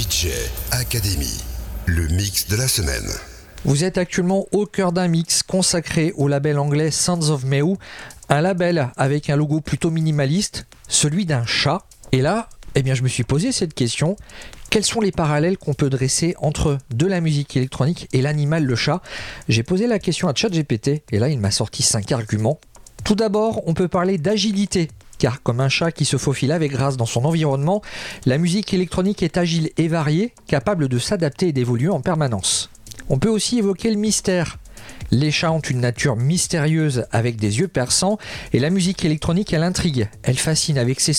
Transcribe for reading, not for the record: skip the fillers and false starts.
DJ Academy, le mix de la semaine. Vous êtes actuellement au cœur d'un mix consacré au label anglais Sounds of Mew, un label avec un logo plutôt minimaliste, celui d'un chat. Et là, je me suis posé cette question, quels sont les parallèles qu'on peut dresser entre de la musique électronique et l'animal, le chat ? J'ai posé la question à ChatGPT et là il m'a sorti 5 arguments. Tout d'abord, on peut parler d'agilité, car comme un chat qui se faufile avec grâce dans son environnement, la musique électronique est agile et variée, capable de s'adapter et d'évoluer en permanence. On peut aussi évoquer le mystère. Les chats ont une nature mystérieuse avec des yeux perçants et la musique électronique, elle intrigue. Elle fascine avec ses